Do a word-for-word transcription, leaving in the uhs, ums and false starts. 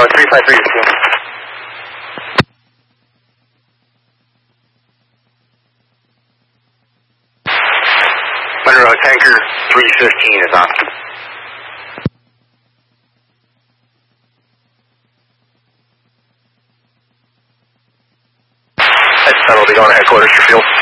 Monroe, three five three to two. Monroe, tanker three fifteen is on. That's Tuttle, be going to headquarters for fuel.